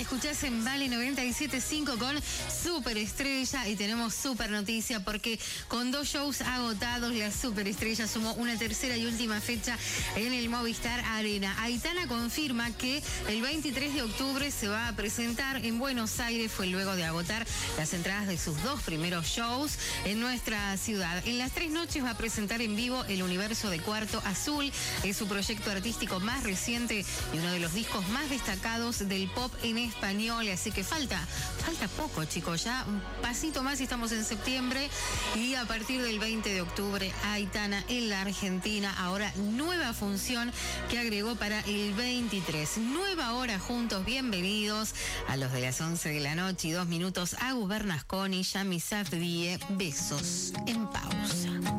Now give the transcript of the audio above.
escuchás en Vale 97.5 con Superestrella y tenemos super noticia porque con 2 shows agotados la Superestrella sumó una tercera y última fecha en el Movistar Arena. Aitana confirma que el 23 de octubre se va a presentar en Buenos Aires, fue luego de agotar las entradas de sus 2 primeros shows en nuestra ciudad. En las 3 noches va a presentar en vivo El Universo de Cuarto Azul, es su proyecto artístico más reciente y uno de los discos más destacados del pop en español, así que falta poco, chicos, ya un pasito más y estamos en septiembre y a partir del 20 de octubre Aitana en la Argentina, ahora nueva función que agregó para el 23, nueva hora juntos, bienvenidos a los de las 11 de la noche y 2 minutos, Agus Bernasconi, Yami Safdie, besos en pausa.